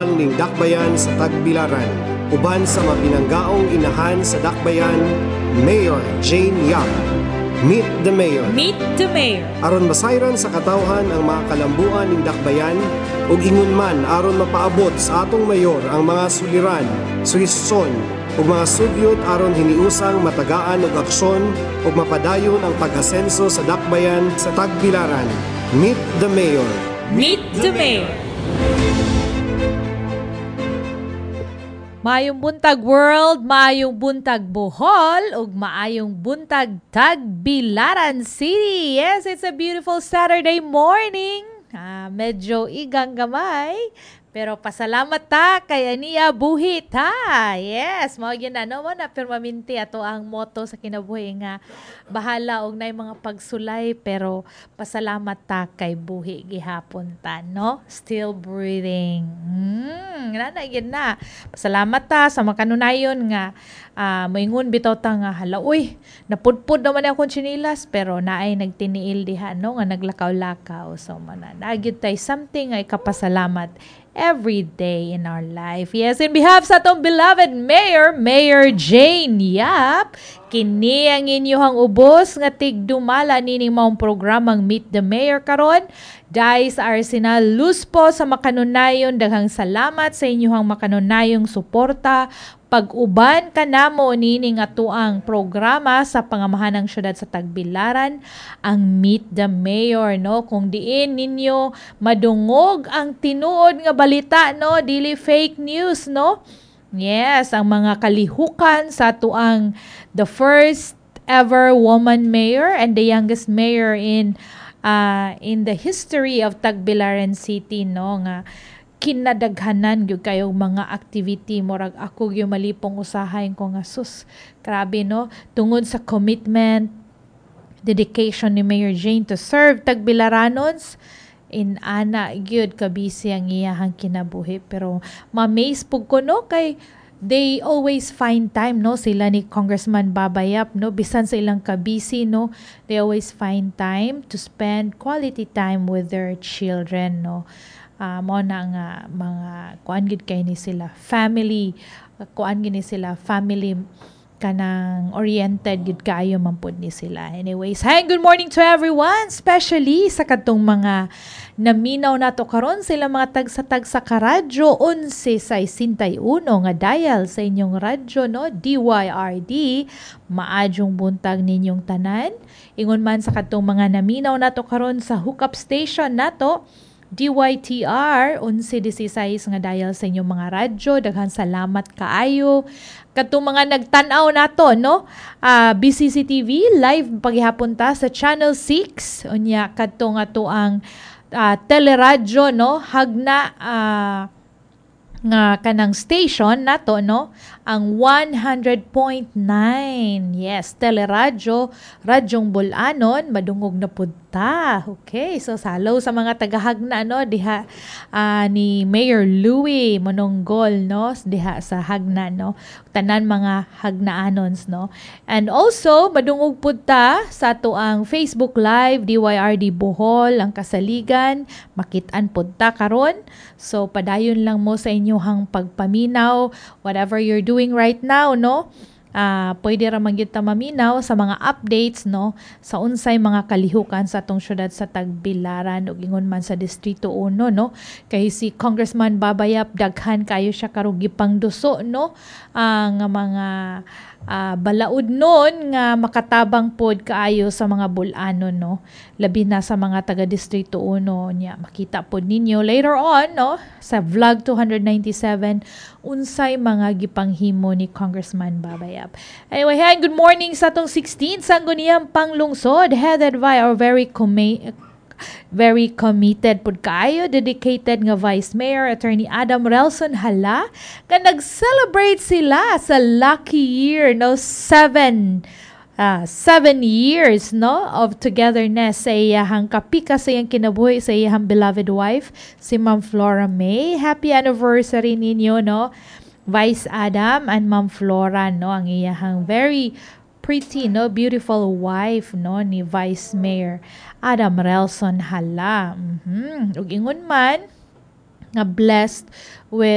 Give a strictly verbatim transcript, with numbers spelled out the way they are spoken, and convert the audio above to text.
katawhan ning dakbayan sa Tagbilaran. Uban sa mapinanggaong inahan sa dakbayan, Mayor Jane Yap. Meet the Mayor. Meet the Mayor. Aron masayran sa katawhan ang mga kalambuan ning dakbayan ug ingon man aron mapaabot sa atong mayor ang mga suliran, suhisson ug mga sugyot aron hiniusang matagaan og aksyon ug mapadayon ang pag-asenso sa dakbayan sa Tagbilaran. Meet the Mayor. Meet the Mayor. Maayong buntag world, maayong buntag Bohol, ug maayong buntag Tagbilaran City. Yes, it's a beautiful Saturday morning. Ah, medyo igang gamay, pero pasalamat ta kay aniya buhi ta. Yes, mao gyud na no mo na permanente ato ang motto sa kinabuhi nga bahala og nay mga pagsulay pero pasalamat ta kay buhi gihapon ta no. Still breathing. Hmm, na gyud na. Pasalamat ta sa makanunayon nga uh, moingon bitaw ta nga hala uy, napudpud naman akong chinilas pero naay nagtiniil diha no nga naglakaw-lakaw so man na gyud tay something ay kapasalamat every day in our life. Yes, in behalf sa atong beloved Mayor, Mayor Jane Yap, kini ang inyong ubos nga tigdumala nining maong programang Meet the Mayor karon. Dai sa Arsenal Luspo sa makanunayon, daghang salamat sa inyong makanunayong suporta. Pag-uban ka namo nining atuang programa sa pangamahanang syudad sa Tagbilaran, ang Meet the Mayor no, kung diin ninyo madungog ang tinuod nga balita no, dili fake news no. Yes, ang mga kalihukan sa atuang the first ever woman mayor and the youngest mayor in uh, in the history of Tagbilaran City no nga kinadaghanan gyud kayo mga activity murag ako gyud malipong usahay ko nga sus grabe no tungod sa commitment dedication ni Mayor Jane to serve Tagbilaranons in ana gyud kabisi ang iyahang kinabuhi pero ma-amaze pug ko no kay they always find time no sila ni Congressman Babayap no bisan sa ilang kabisi no they always find time to spend quality time with their children no. Uh, mo na nga mga kuan gid kay ni sila family kuan gid ni sila family kanang oriented gid kaayo man pud ni sila. Anyways, hi, good morning to everyone, especially sa kadtong mga naminaw nato karon sila mga tagsa-tag sa karadyo eleven sa sixty-one nga dial sa inyong radyo no D Y R D. Maadjong buntag ninyong tanan. Ingon man sa kadtong mga naminaw nato karon sa hookup station nato D Y T R eleven sixteen nga dial sa inyong mga radyo. Daghan salamat kaayo katong mga nagtan-aw nato no uh, B C C T V live paghihapon ta sa Channel six unya kadtong ato ang uh, teleradyo no hagna uh, nga kanang station nato no ang one hundred point nine. Yes, teleradyo radyong Bulanon madungog na pudta. Okay, so salo sa mga tagahagna no diha uh, ni Mayor Louie Mononggol no diha sa hagna no tanan mga hagnaanons no. And also madungog pudta sa ato ang Facebook Live D Y R D Bohol ang kasaligan makit-an pudta karon. So padayon lang mo sa inyong pagpaminaw whatever you're doing right now no. Uh, pwede ra man gyud ta maminaw sa mga updates no sa unsay mga kalihukan sa atong syudad sa Tagbilaran ug ingon man sa Distrito one no kay si Congressman Babayap daghan kayo siya karong gipangduso no ang uh, mga uh, balaod nun nga makatabang pod kaayo sa mga Bulanon no labi na sa mga taga Distrito one nya makita pod ninyo later on no sa vlog two ninety-seven unsay mga gipanghimo ni Congressman Babayap. Anyway, hey, good morning sa atong sixteenth sangguniang panglungsod headed by our very com- very committed pud kaayo dedicated nga Vice Mayor Attorney Adam Relson hala nga nag-celebrate sila sa lucky year no seven uh, seven years no of togetherness sa iyahang kapika sa iyang kinabuhi sa iyahang beloved wife si Ma'am Flora May. Happy anniversary ninyo no Vice Adam and Ma'am Flora no ang iyahang very pretty no beautiful wife no ni Vice Mayor Adam Relson hala. Mhm. Ug ingon man nga blessed with